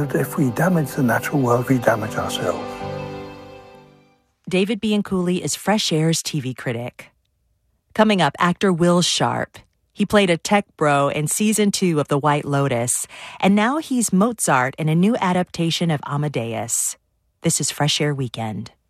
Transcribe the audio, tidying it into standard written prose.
that if we damage the natural world, we damage ourselves. David Bianculli is Fresh Air's TV critic. Coming up, actor Will Sharp. He played a tech bro in season 2 of The White Lotus, and now he's Mozart in a new adaptation of Amadeus. This is Fresh Air Weekend.